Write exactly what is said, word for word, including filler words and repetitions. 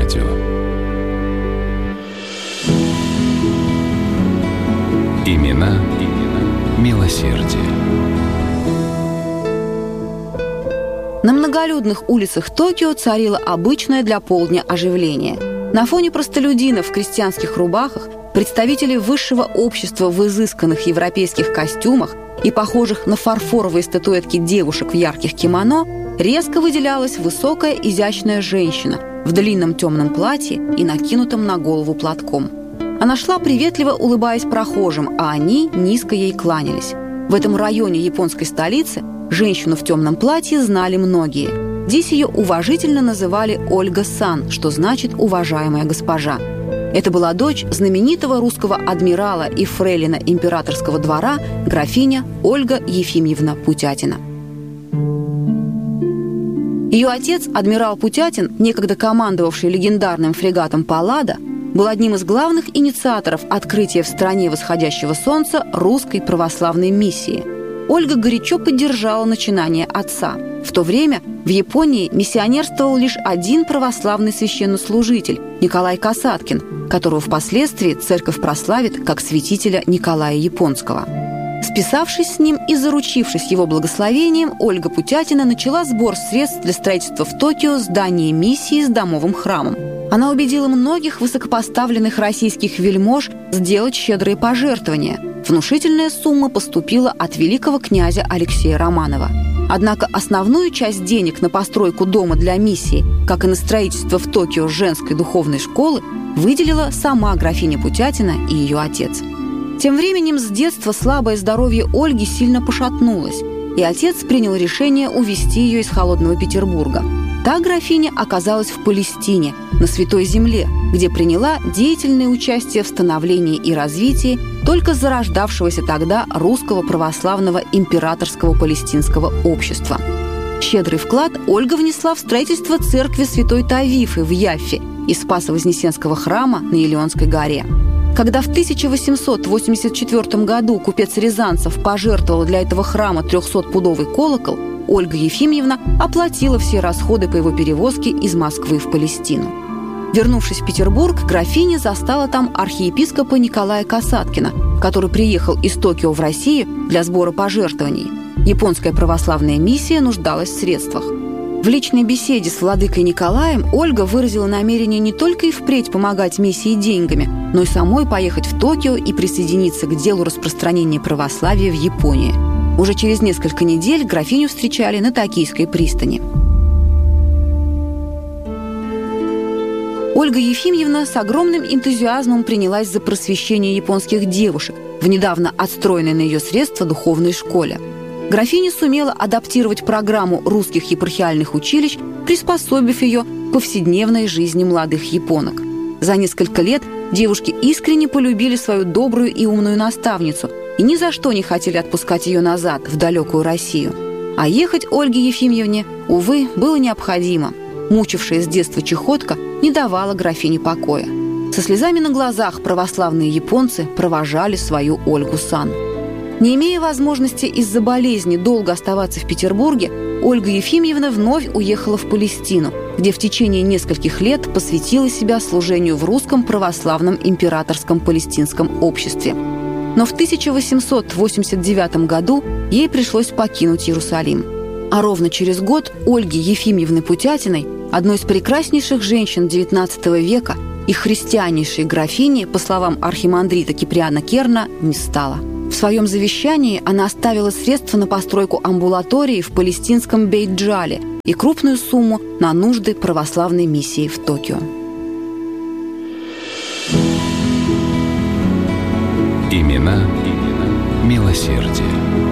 радио. Имена, имена милосердия. На многолюдных улицах Токио царило обычное для полдня оживление. На фоне простолюдинов в крестьянских рубахах, представителей высшего общества в изысканных европейских костюмах и похожих на фарфоровые статуэтки девушек в ярких кимоно резко выделялась высокая изящная женщина в длинном темном платье и накинутом на голову платком. Она шла, приветливо улыбаясь прохожим, а они низко ей кланялись. В этом районе японской столицы женщину в темном платье знали многие. Здесь ее уважительно называли Ольга-сан, что значит «уважаемая госпожа». Это была дочь знаменитого русского адмирала и фрейлина императорского двора графиня Ольга Ефимьевна Путятина. Ее отец, адмирал Путятин, некогда командовавший легендарным фрегатом «Паллада», был одним из главных инициаторов открытия в стране восходящего солнца русской православной миссии. Ольга горячо поддержала начинание отца. В то время в Японии миссионерствовал лишь один православный священнослужитель – Николай Касаткин, которого впоследствии церковь прославит как святителя Николая Японского. Списавшись с ним и заручившись его благословением, Ольга Путятина начала сбор средств для строительства в Токио здания миссии с домовым храмом. Она убедила многих высокопоставленных российских вельмож сделать щедрые пожертвования. Внушительная сумма поступила от великого князя Алексея Романова. Однако основную часть денег на постройку дома для миссии, как и на строительство в Токио женской духовной школы, выделила сама графиня Путятина и ее отец. Тем временем с детства слабое здоровье Ольги сильно пошатнулось, и отец принял решение увезти ее из холодного Петербурга. Та графиня оказалась в Палестине, на Святой Земле, где приняла деятельное участие в становлении и развитии только зарождавшегося тогда русского православного императорского палестинского общества. Щедрый вклад Ольга внесла в строительство церкви Святой Тавифы в Яффе и Спасо-Вознесенского храма на Елеонской горе. Когда в тысяча восемьсот восемьдесят четвёртом году купец Рязанцев пожертвовал для этого храма трехсотпудовый колокол, Ольга Ефимьевна оплатила все расходы по его перевозке из Москвы в Палестину. Вернувшись в Петербург, графиня застала там архиепископа Николая Касаткина, который приехал из Токио в Россию для сбора пожертвований. Японская православная миссия нуждалась в средствах. В личной беседе с владыкой Николаем Ольга выразила намерение не только и впредь помогать миссии деньгами, но и самой поехать в Токио и присоединиться к делу распространения православия в Японии. Уже через несколько недель графиню встречали на Токийской пристани. Ольга Ефимьевна с огромным энтузиазмом принялась за просвещение японских девушек в недавно отстроенной на ее средства духовной школе. Графиня сумела адаптировать программу русских епархиальных училищ, приспособив ее к повседневной жизни молодых японок. За несколько лет девушки искренне полюбили свою добрую и умную наставницу и ни за что не хотели отпускать ее назад, в далекую Россию. А ехать Ольге Ефимьевне, увы, было необходимо. Мучившая с детства чехотка не давала графине покоя. Со слезами на глазах православные японцы провожали свою Ольгу-сан. Не имея возможности из-за болезни долго оставаться в Петербурге, Ольга Ефимьевна вновь уехала в Палестину, где в течение нескольких лет посвятила себя служению в русском православном императорском палестинском обществе. Но в тысяча восемьсот восемьдесят девятом году ей пришлось покинуть Иерусалим. А ровно через год Ольги Ефимьевны Путятиной, одной из прекраснейших женщин девятнадцатого века и христианнейшей графини, по словам архимандрита Киприана Керна, не стало. В своем завещании она оставила средства на постройку амбулатории в палестинском Бейт-Джале и крупную сумму на нужды православной миссии в Токио. Имена, имена милосердия.